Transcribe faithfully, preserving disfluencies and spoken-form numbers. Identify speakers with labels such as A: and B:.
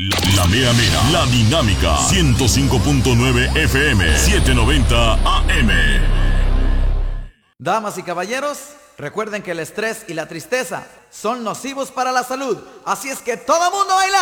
A: La, la mera mera, la dinámica, ciento cinco punto nueve F M, setecientos noventa A M.
B: Damas y caballeros, recuerden que el estrés y la tristeza son nocivos para la salud. Así es que todo mundo baila.